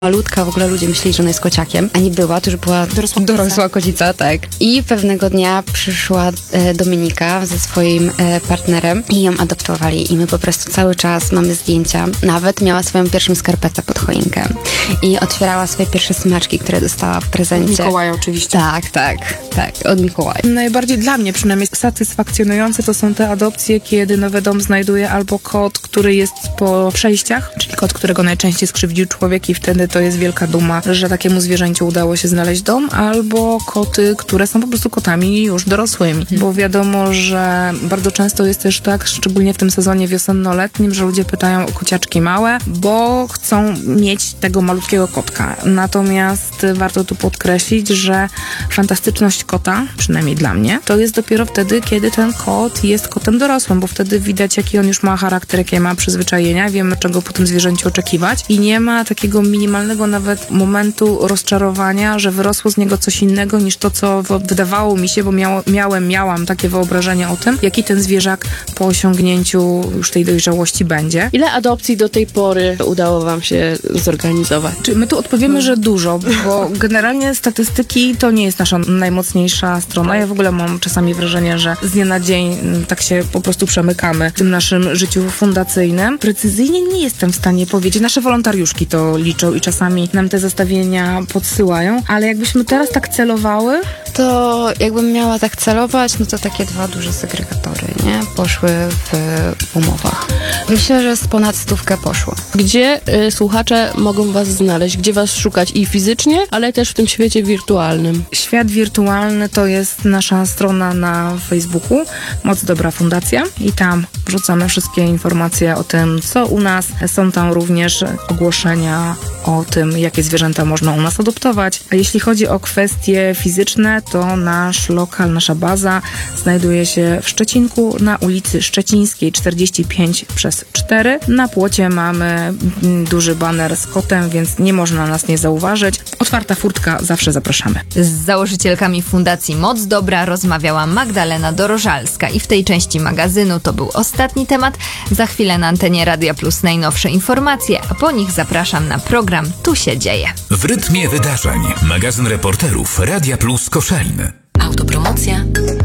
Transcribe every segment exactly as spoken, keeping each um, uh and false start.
Malutka, w ogóle ludzie myśleli, że ona jest kociakiem, a nie była, to już była dorosła, dorosła kocica, tak. I pewnego dnia przyszła e, Dominika ze swoim e, partnerem i ją adoptowali i my po prostu cały czas mamy zdjęcia. Nawet miała swoją pierwszą skarpetę pod choinkę i otwierała swoje pierwsze smaczki, które dostała w prezencie. Od Mikołaja oczywiście. Tak, tak, tak, od Mikołaja. Najbardziej dla mnie przynajmniej satysfakcjonujące to są te adopcje, kiedy nowy dom znajduje albo kot, który jest po przejściach, czyli kot, którego najczęściej skrzywdził człowiek i wtedy to jest wielka duma, że takiemu zwierzęciu udało się znaleźć dom, albo koty, które są po prostu kotami już dorosłymi, hmm. bo wiadomo, że bardzo często jest też tak, szczególnie w tym sezonie wiosenno-letnim, że ludzie pytają o kociaczki małe, bo chcą mieć tego malutkiego kotka. Natomiast warto tu podkreślić, że fantastyczność kota, przynajmniej dla mnie, to jest dopiero wtedy, kiedy ten kot jest kotem dorosłym, bo wtedy widać, jaki on już ma charakter, jakie ma przyzwyczajenia, wiemy, czego po tym zwierzęciu oczekiwać i nie ma takiego minimalnego nawet momentu rozczarowania, że wyrosło z niego coś innego niż to, co wydawało mi się, bo miało, miałem, miałam takie wyobrażenie o tym, jaki ten zwierzak po osiągnięciu już tej dojrzałości będzie. Ile adopcji do tej pory udało wam się zorganizować? Czy my tu odpowiemy, że dużo, bo generalnie statystyki to nie jest nasza najmocniejsza strona. Ja w ogóle mam czasami wrażenie, że z dnia na dzień tak się po prostu przemykamy w tym naszym życiu fundacyjnym. Precyzyjnie nie jestem w stanie powiedzieć. Nasze wolontariuszki to liczą i czasami nam te zestawienia podsyłają, ale jakbyśmy teraz tak celowały, to jakbym miała tak celować, no to takie dwa duże segregatory, nie? Poszły w, w umowach. Myślę, że z ponad stówkę poszło. Gdzie y, słuchacze mogą was znaleźć? Gdzie was szukać i fizycznie, ale też w tym świecie wirtualnym? Świat wirtualny to jest nasza strona na Facebooku, Moc Dobra Fundacja i tam wrzucamy wszystkie informacje o tym, co u nas. Są tam również ogłoszenia o tym, jakie zwierzęta można u nas adoptować. A jeśli chodzi o kwestie fizyczne, to nasz lokal, nasza baza znajduje się w Szczecinku na ulicy Szczecińskiej czterdzieści pięć przez cztery. Na płocie mamy duży baner z kotem, więc nie można nas nie zauważyć. Otwarta furtka, zawsze zapraszamy. Z założycielkami Fundacji Moc Dobra rozmawiała Magdalena Dorożalska i w tej części magazynu to był ostatni temat. Za chwilę na antenie Radia Plus najnowsze informacje, a po nich zapraszam na program Tu się dzieje. W rytmie wydarzeń. Magazyn reporterów Radia Plus Koszalin. Autopromocja.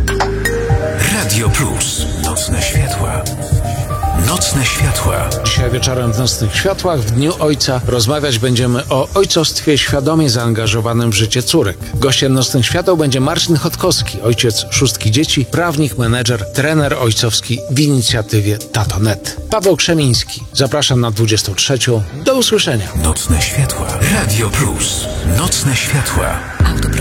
Radio Plus. Nocne światła. Nocne światła. Dzisiaj wieczorem w Nocnych Światłach w Dniu Ojca rozmawiać będziemy o ojcostwie świadomie zaangażowanym w życie córek. Gościem Nocnych Świateł będzie Marcin Chodkowski, ojciec szóstki dzieci, prawnik, menedżer, trener ojcowski w inicjatywie Tato kropka net. Paweł Krzemiński. Zapraszam na dwudziestą trzecią. Do usłyszenia. Nocne światła. Radio Plus. Nocne światła. Autopromocja.